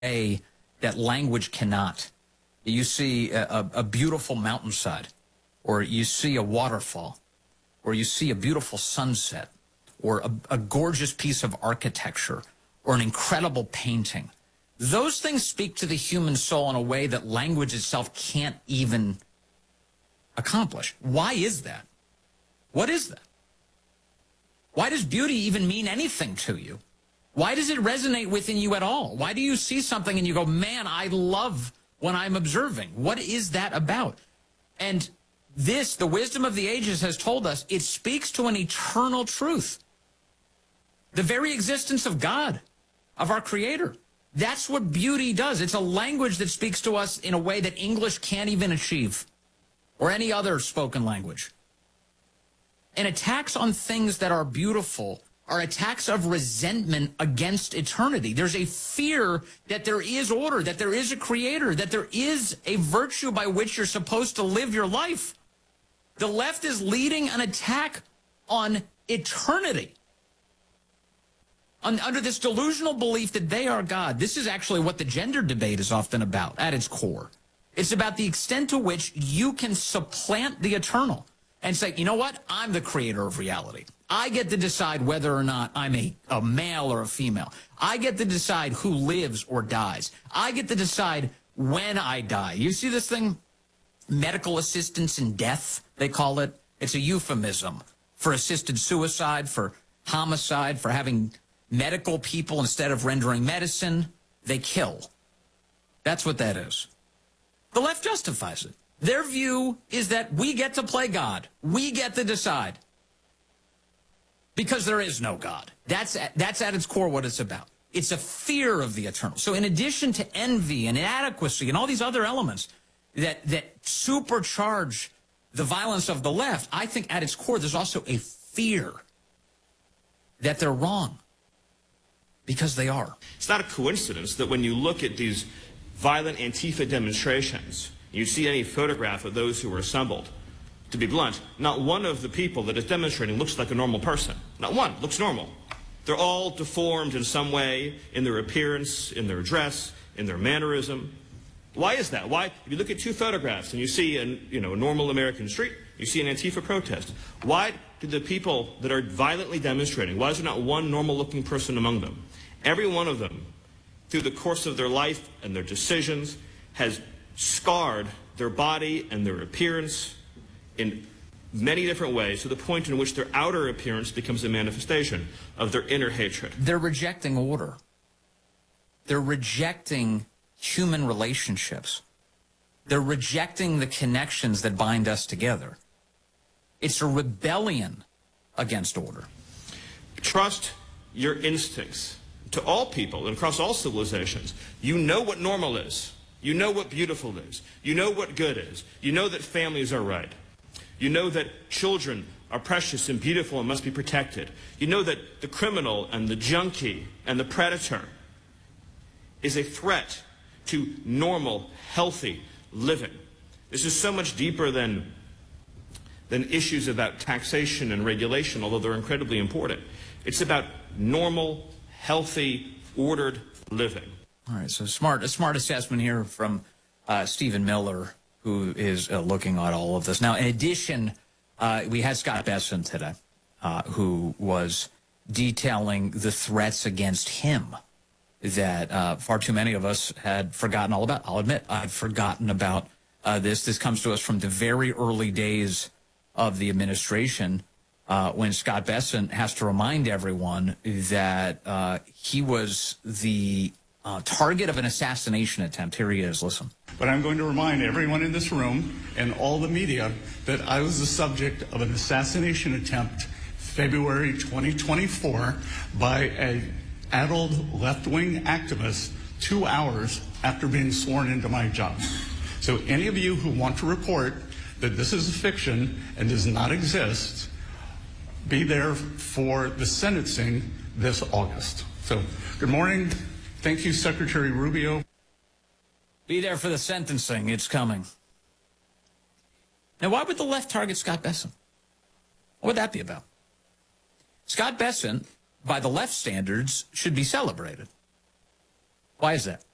way that language cannot. You see a beautiful mountainside, or you see a waterfall, or you see a beautiful sunset, or a gorgeous piece of architecture, or an incredible painting. Those things speak to the human soul in a way that language itself can't even accomplish. Why is that? What is that? Why does beauty even mean anything to you? Why does it resonate within you at all? Why do you see something and you go, man, I love when I'm observing? What is that about? And this, the wisdom of the ages has told us, it speaks to an eternal truth. The very existence of God, of our Creator. That's what beauty does. It's a language that speaks to us in a way that English can't even achieve, or any other spoken language. And attacks on things that are beautiful are attacks of resentment against eternity. There's a fear that there is order, that there is a Creator, that there is a virtue by which you're supposed to live your life. The left is leading an attack on eternity, under this delusional belief that they are God. This is actually what the gender debate is often about at its core. It's about the extent to which you can supplant the eternal and say, you know what? I'm the creator of reality. I get to decide whether or not I'm a male or a female. I get to decide who lives or dies. I get to decide when I die. You see this thing? Medical assistance in death, they call it. It's a euphemism for assisted suicide, for homicide, for having medical people, instead of rendering medicine, they kill. That's what that is. The left justifies it. Their view is that we get to play God. We get to decide. Because there is no God. That's at its core what it's about. It's a fear of the eternal. So in addition to envy and inadequacy and all these other elements that supercharge the violence of the left, I think at its core there's also a fear that they're wrong. Because they are. It's not a coincidence that when you look at these violent Antifa demonstrations, you see any photograph of those who were assembled. To be blunt, not one of the people that is demonstrating looks like a normal person. Not one looks normal. They're all deformed in some way, in their appearance, in their dress, in their mannerism. Why is that? Why? If you look at two photographs and you see a normal American street, you see an Antifa protest. Why do the people that are violently demonstrating, why is there not one normal-looking person among them? Every one of them, through the course of their life and their decisions, has scarred their body and their appearance in many different ways, to the point in which their outer appearance becomes a manifestation of their inner hatred. They're rejecting order. They're rejecting human relationships. They're rejecting the connections that bind us together. It's a rebellion against order. Trust your instincts. To all people and across all civilizations, you know what normal is. You know what beautiful is. You know what good is. You know that families are right. You know that children are precious and beautiful and must be protected. You know that the criminal and the junkie and the predator is a threat to normal, healthy living. This is so much deeper than issues about taxation and regulation, although they're incredibly important. It's about normal, healthy, ordered living. All right, so a smart assessment here from Stephen Miller, who is looking at all of this. Now, in addition, we had Scott Bessent today, who was detailing the threats against him that far too many of us had forgotten all about. I'll admit, I'd forgotten about this. This comes to us from the very early days of the administration, when Scott Bessent has to remind everyone that he was the target of an assassination attempt. Here he is. Listen. But I'm going to remind everyone in this room and all the media that I was the subject of an assassination attempt February 2024 by an adult left-wing activist 2 hours after being sworn into my job. So any of you who want to report that this is a fiction and does not exist, be there for the sentencing this August. So good morning. Thank you, Secretary Rubio. Be there for the sentencing. It's coming. Now, why would the left target Scott Bessent? What would that be about? Scott Bessent, by the left standards, should be celebrated. Why is that?